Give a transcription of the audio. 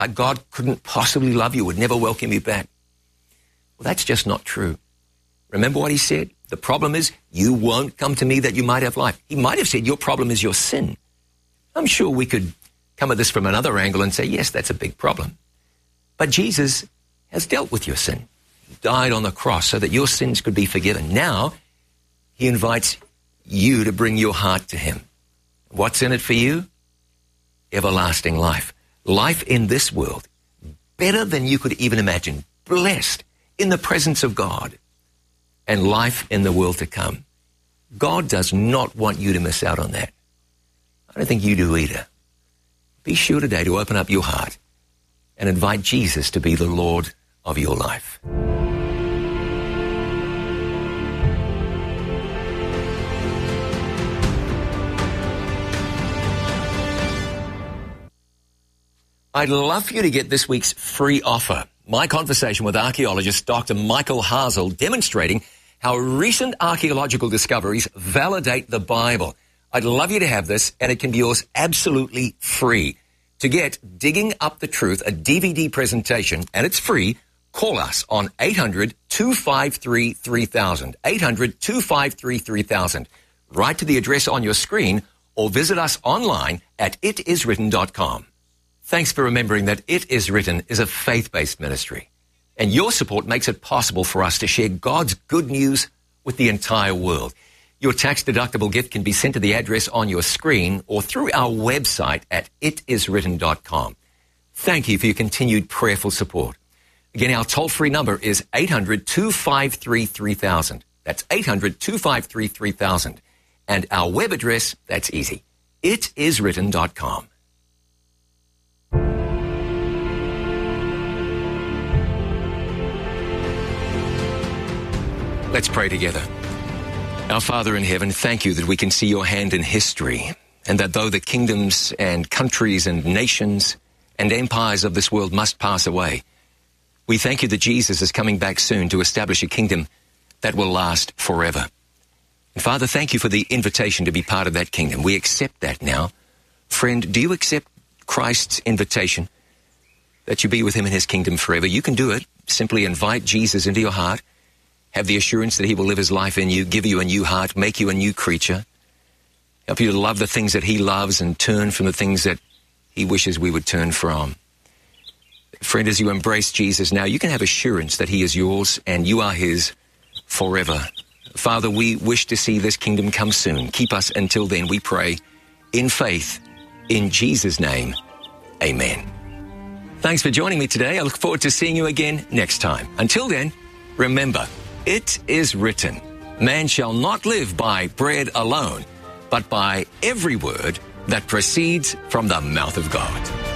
like God couldn't possibly love you, would never welcome you back. Well, that's just not true. Remember what he said? The problem is you won't come to me that you might have life. He might have said your problem is your sin. I'm sure we could come at this from another angle and say, yes, that's a big problem. But Jesus has dealt with your sin. He died on the cross so that your sins could be forgiven. Now, he invites you to bring your heart to him. What's in it for you? Everlasting life. Life in this world, better than you could even imagine. Blessed in the presence of God. And life in the world to come. God does not want you to miss out on that. I don't think you do either. Be sure today to open up your heart and invite Jesus to be the Lord of your life. I'd love for you to get this week's free offer. My conversation with archaeologist Dr. Michael Hasel demonstrating how recent archaeological discoveries validate the Bible. I'd love you to have this, and it can be yours absolutely free. To get Digging Up the Truth, a DVD presentation, and it's free, call us on 800-253-3000, 800-253-3000. Write to the address on your screen or visit us online at itiswritten.com. Thanks for remembering that It Is Written is a faith-based ministry. And your support makes it possible for us to share God's good news with the entire world. Your tax-deductible gift can be sent to the address on your screen or through our website at itiswritten.com. Thank you for your continued prayerful support. Again, our toll-free number is 800-253-3000. That's 800-253-3000. And our web address, that's easy, itiswritten.com. Let's pray together. Our Father in heaven, thank you that we can see your hand in history, and that though the kingdoms and countries and nations and empires of this world must pass away, we thank you that Jesus is coming back soon to establish a kingdom that will last forever. And Father, thank you for the invitation to be part of that kingdom. We accept that now. Friend, do you accept Christ's invitation that you be with him in his kingdom forever? You can do it. Simply invite Jesus into your heart. Have the assurance that he will live his life in you, give you a new heart, make you a new creature, help you to love the things that he loves and turn from the things that he wishes we would turn from. Friend, as you embrace Jesus now, you can have assurance that he is yours and you are his forever. Father, we wish to see this kingdom come soon. Keep us until then, we pray, in faith, in Jesus' name, amen. Thanks for joining me today. I look forward to seeing you again next time. Until then, remember, it is written, man shall not live by bread alone, but by every word that proceeds from the mouth of God.